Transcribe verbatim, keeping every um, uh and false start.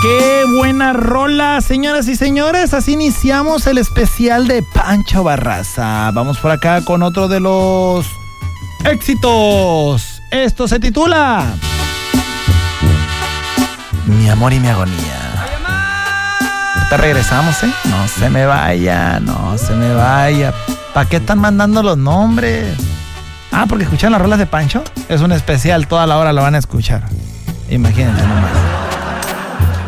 ¡Qué buena rola, señoras y señores! Así iniciamos el especial de Pancho Barraza. Vamos por acá con otro de los éxitos. Esto se titula Mi amor y mi agonía. Ahorita regresamos, ¿eh? No se me vaya, no se me vaya. ¿Para qué están mandando los nombres? Ah, porque escuchan las rolas de Pancho. Es un especial, toda la hora lo van a escuchar. Imagínense nomás.